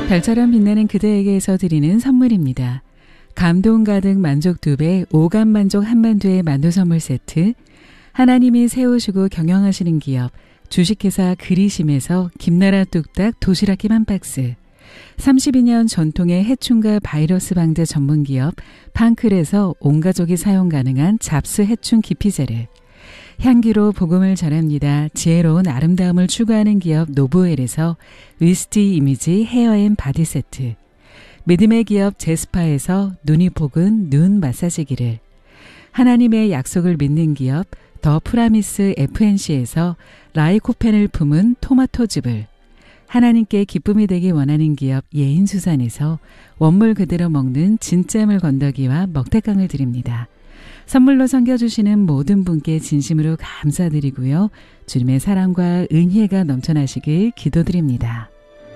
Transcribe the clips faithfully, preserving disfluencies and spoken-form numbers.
별처럼 빛나는 그대에게서 드리는 선물입니다. 감동 가득 만족 두 배, 오감 만족 한만두의 만두 선물 세트, 하나님이 세우시고 경영하시는 기업 주식회사 그리심에서 김나라 뚝딱 도시락김 한 박스, 삼십이 년 전통의 해충과 바이러스 방제 전문기업 팡클에서 온가족이 사용 가능한 잡스 해충 기피제를, 향기로 복음을 전합니다. 지혜로운 아름다움을 추구하는 기업 노브웰에서 위스티 이미지 헤어앤 바디 세트, 믿음의 기업 제스파에서 눈이 복은 눈 마사지기를, 하나님의 약속을 믿는 기업 더 프라미스 에프엔씨에서 라이코펜을 품은 토마토즙을, 하나님께 기쁨이 되기 원하는 기업 예인수산에서 원물 그대로 먹는 진짜물 건더기와 먹태깡을 드립니다. 선물로 섬겨주시는 모든 분께 진심으로 감사드리고요. 주님의 사랑과 은혜가 넘쳐나시길 기도드립니다.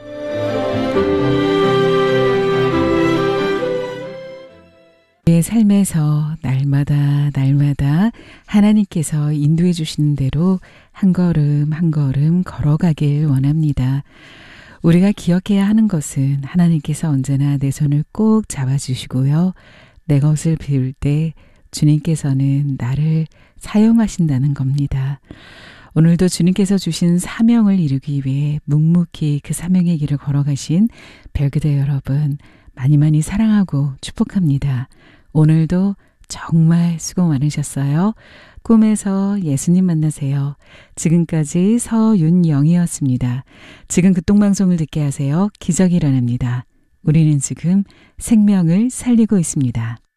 내 삶에서 날마다 날마다 하나님께서 인도해 주시는 대로 한 걸음 한 걸음 걸어가길 원합니다. 우리가 기억해야 하는 것은 하나님께서 언제나 내 손을 꼭 잡아주시고요. 내 것을 비울 때 주님께서는 나를 사용하신다는 겁니다. 오늘도 주님께서 주신 사명을 이루기 위해 묵묵히 그 사명의 길을 걸어가신 별그대 여러분, 많이 많이 사랑하고 축복합니다. 오늘도 정말 수고 많으셨어요. 꿈에서 예수님 만나세요. 지금까지 서윤영이었습니다. 지금 극동방송을 듣게 하세요. 기적이 일어납니다. 우리는 지금 생명을 살리고 있습니다.